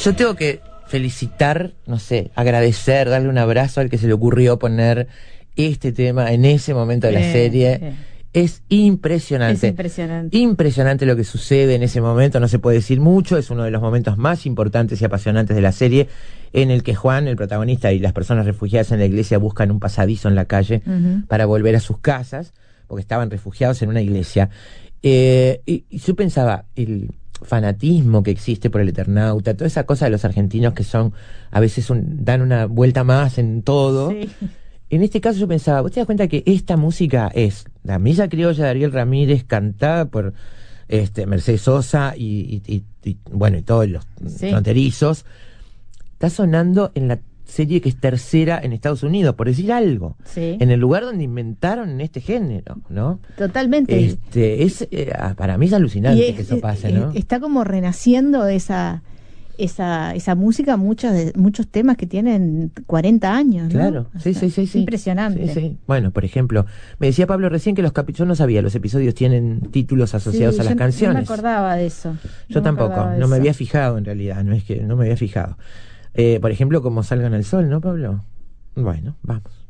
Yo tengo que felicitar, no sé, agradecer, darle un abrazo al que se le ocurrió poner este tema en ese momento de la serie. Es impresionante. Es impresionante. Impresionante lo que sucede en ese momento, no se puede decir mucho, es uno de los momentos más importantes y apasionantes de la serie, en el que Juan, el protagonista, y las personas refugiadas en la iglesia buscan un pasadizo en la calle para volver a sus casas, porque estaban refugiados en una iglesia. Y yo pensaba, el fanatismo que existe por el Eternauta, toda esa cosa de los argentinos que son, a veces dan una vuelta más en todo. Sí. En este caso yo pensaba, ¿vos te das cuenta que esta música es la Milla Criolla de Ariel Ramírez, cantada por Mercedes Sosa y bueno, y todos los fronterizos? Está sonando en la serie que es tercera en Estados Unidos, por decir algo. Sí. En el lugar donde inventaron este género, ¿no? Totalmente. Para mí es alucinante que eso pase, ¿no? Está como renaciendo esa música, muchos temas que tienen 40 años, ¿no? Claro, sí. Impresionante. Sí. Bueno, por ejemplo, me decía Pablo recién que yo no sabía, los episodios tienen títulos asociados a las canciones. No me acordaba de eso. Yo tampoco, no me había fijado en realidad, no me había fijado. Por ejemplo, como Salgan al Sol, ¿no, Pablo? Bueno, vamos.